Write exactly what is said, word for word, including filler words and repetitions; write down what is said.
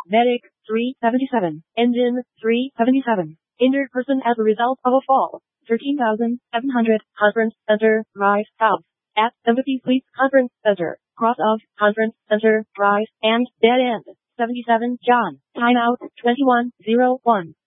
Medic, three seventy-seven. Engine, three seventy-seven. Injured person as a result of a fall, thirteen thousand seven hundred. Conference Center, Drive, South. At Sympathy Police Conference Center, cross of Conference Center, Drive, and Dead End, seventy-seven John. Timeout, twenty-one oh one.